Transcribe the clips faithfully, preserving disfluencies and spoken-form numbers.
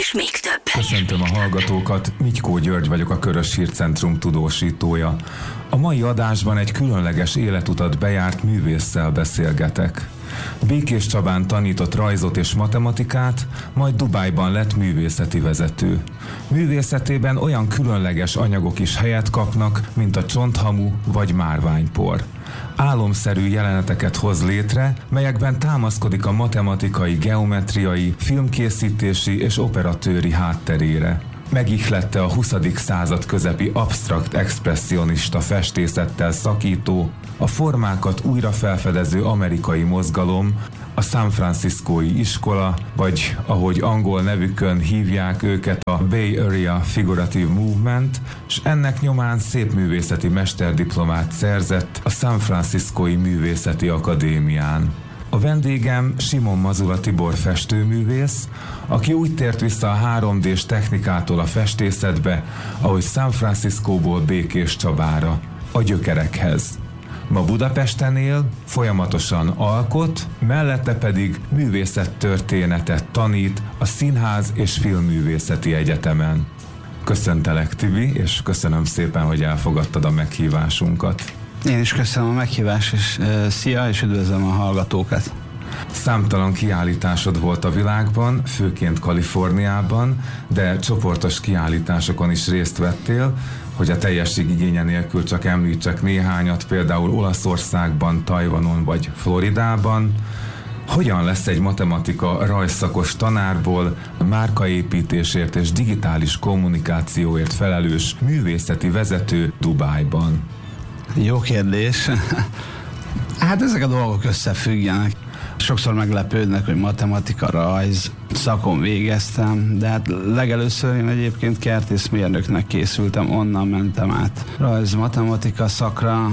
és még több. Köszöntöm a hallgatókat, Mitykó György vagyok, a Körös Hírcentrum tudósítója. A mai adásban egy különleges életutat bejárt művésszel beszélgetek. Békés Csabán tanított rajzot és matematikát, majd Dubájban lett művészeti vezető. Művészetében olyan különleges anyagok is helyet kapnak, mint a csonthamu vagy márványpor. Álomszerű jeleneteket hoz létre, melyekben támaszkodik a matematikai, geometriai, filmkészítési és operatőri hátterére. Megihlette a huszadik század közepi absztrakt expresszionista festészettel szakító, a formákat újra felfedező amerikai mozgalom, a San Franciscói iskola, vagy ahogy angol nevükön hívják őket, a Bay Area Figurative Movement, és ennek nyomán szépművészeti mesterdiplomát szerzett a San Franciscói Művészeti Akadémián. A vendégem Simon Mazula Tibor festőművész, aki úgy tért vissza a három dés technikától a festészetbe, ahogy San Franciscóból Békés Csabára, a gyökerekhez. Ma Budapesten él, folyamatosan alkot, mellette pedig művészettörténetet tanít a Színház és Filmművészeti Egyetemen. Köszöntelek, Tibi, és köszönöm szépen, hogy elfogadtad a meghívásunkat. Én is köszönöm a meghívást, és uh, szia, és üdvözlöm a hallgatókat. Számtalan kiállításod volt a világban, főként Kaliforniában, de csoportos kiállításokon is részt vettél, hogy a teljesség igénye nélkül csak említsek néhányat, például Olaszországban, Tajvanon vagy Floridában. Hogyan lesz egy matematika rajzszakos tanárból márkaépítésért és digitális kommunikációért felelős művészeti vezető Dubájban? Jó kérdés. Hát ezek a dolgok összefüggjenek. Sokszor meglepődnek, hogy matematika, rajz szakon végeztem, de hát legelőször én egyébként kertészmérnöknek készültem, onnan mentem át rajz, matematika szakra.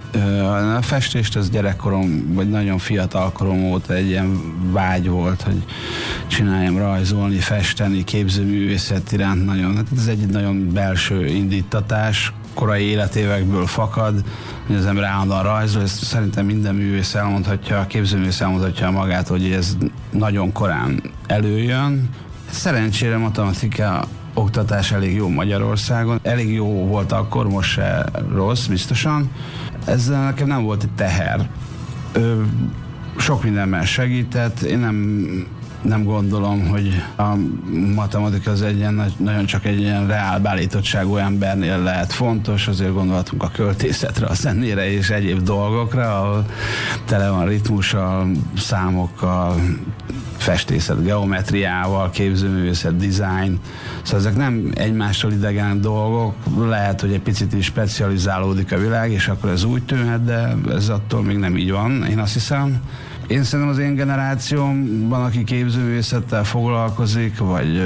A festést az gyerekkorom, vagy nagyon fiatal korom óta egy ilyen vágy volt, hogy csináljam rajzolni, festeni, képzőművészet iránt nagyon. Hát ez egy nagyon belső indítatás, korai életévekből fakad, hogy az ember állandóan rajzol, ezt szerintem minden művész elmondhatja, a képzőművész elmondhatja magát, hogy ez nagyon korán előjön. Szerencsére matematika oktatás elég jó Magyarországon, elég jó volt akkor, most se rossz, biztosan. Ezzel nekem nem volt egy teher. Ö, sok mindenben segített, én nem, nem gondolom, hogy a matematika az egy ilyen, nagyon csak egy ilyen reál beállítottságú embernél lehet fontos, azért gondolhatunk a költészetre, a zenére és egyéb dolgokra, ahol tele van ritmussal, számokkal, festészet, geometriával, képzőművészet, design. Szóval ezek nem egymástól idegen dolgok, lehet, hogy egy picit is specializálódik a világ, és akkor ez úgy tűnhet, de ez attól még nem így van, én azt hiszem. Én szerintem az én generációmban, aki képzőművészettel foglalkozik, vagy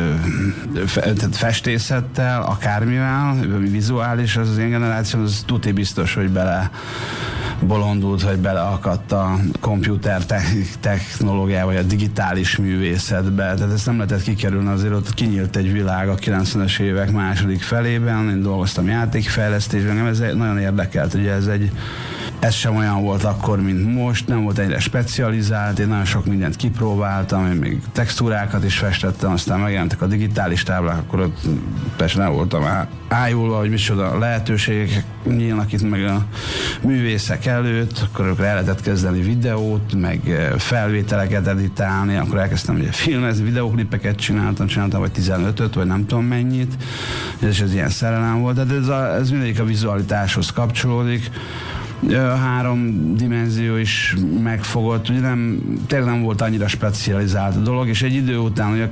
festészettel, akármivel, vizuális, az az én generációm, az tuti biztos, hogy bele bolondult, hogy beleakadt a komputer technológia, vagy a digitális művészetbe. Tehát ezt nem lehetett kikerülni, azért ott kinyílt egy világ a kilencvenes évek második felében, én dolgoztam játékfejlesztésben, ez nagyon érdekelt, ugye ez egy Ez sem olyan volt akkor, mint most, nem volt egyre specializált, én nagyon sok mindent kipróbáltam, én még textúrákat is festettem, aztán megjelentek a digitális táblák, akkor ott persze nem voltam ájulva, hogy micsoda lehetőségek nyílnak itt meg a művészek előtt, akkor el lehetett kezdeni videót, meg felvételeket editálni, akkor elkezdtem ugye filmezni, videóklipeket csináltam, csináltam vagy tizenötöt, vagy nem tudom mennyit, és ez ilyen szerelem volt, de ez, a, ez mindegyik a vizualitáshoz kapcsolódik. A három dimenzió is megfogott, ugye nem, tényleg nem volt annyira specializált a dolog, és egy idő után, hogy a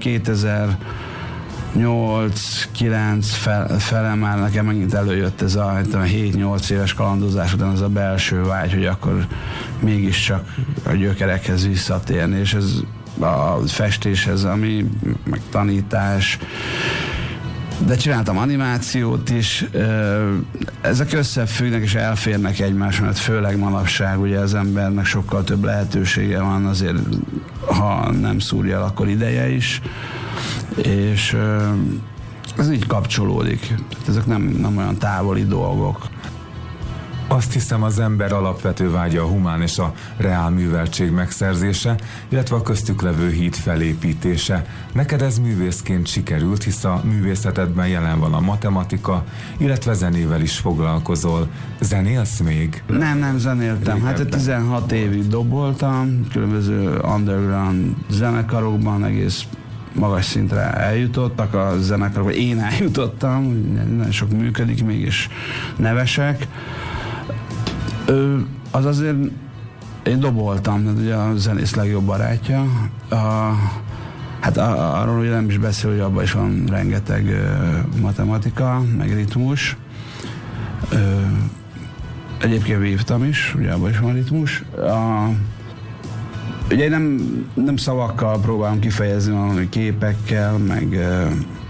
kétezer-nyolc kilenc fel, fele már nekem megint előjött ez a hét-nyolc éves kalandozás után az a belső vágy, hogy akkor mégiscsak a gyökerekhez visszatérni, és ez a festéshez, ami meg tanítás, de csináltam animációt is, ezek összefüggnek és elférnek egymásra, mert főleg manapság ugye az embernek sokkal több lehetősége van, azért ha nem szúrja, akkor ideje is, és ez így kapcsolódik. Tehát ezek nem, nem olyan távoli dolgok. Azt hiszem, az ember alapvető vágya a humán és a reál műveltség megszerzése, illetve a köztük levő híd felépítése. Neked ez művészként sikerült, hisz a művészetedben jelen van a matematika, illetve zenével is foglalkozol. Zenélsz még? Nem, nem zenéltem. Hát tizenhat évig doboltam, különböző underground zenekarokban, egész magas szintre eljutottak a zenekarok, vagy én eljutottam, nagyon sok működik még, és nevesek. Ö, az azért én doboltam, mert ugye a zenész legjobb barátja. A, hát a, arról ugye nem is beszél, hogy abban is van rengeteg ö, matematika, meg ritmus. Ö, egyébként vívtam is, ugye abban is van ritmus. A, ugye én nem, nem szavakkal próbálom kifejezni, valami képekkel, meg